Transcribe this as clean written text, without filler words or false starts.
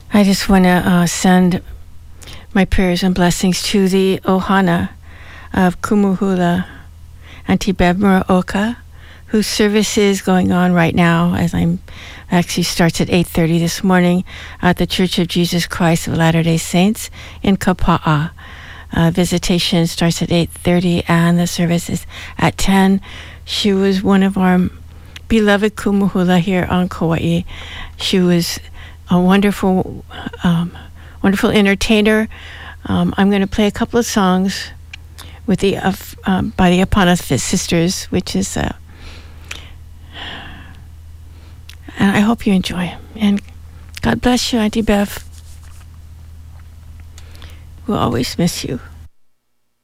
I just want to send my prayers and blessings to the Ohana of Kumuhula, Auntie Bev Muraoka, whose service is going on right now as actually starts at 8:30 this morning at the Church of Jesus Christ of Latter-day Saints in Kapa'a. Visitation starts at 8:30 and the service is at 10. She was one of our beloved Kumuhula here on Kauai. She was a wonderful, wonderful entertainer. I'm going to play a couple of songs with the by the Apana Sisters, which is, and I hope you enjoy. And God bless you, Auntie Bev. We'll always miss you.